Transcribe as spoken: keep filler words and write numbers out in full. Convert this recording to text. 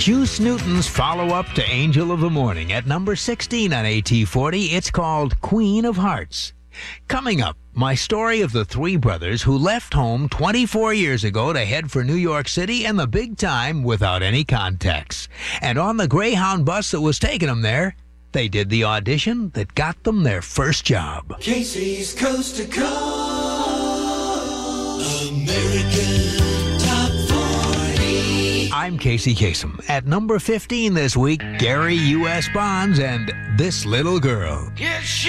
Juice Newton's follow-up to Angel of the Morning at number sixteen on A T forty. It's called Queen of Hearts. Coming up, my story of the three brothers who left home twenty-four years ago to head for New York City and the big time without any contacts. And on the Greyhound bus that was taking them there, they did the audition that got them their first job. Casey's Coast to Coast, American Top forty. I'm Casey Kasem. At number fifteen this week, Gary U S. Bonds and This Little Girl. Yes, she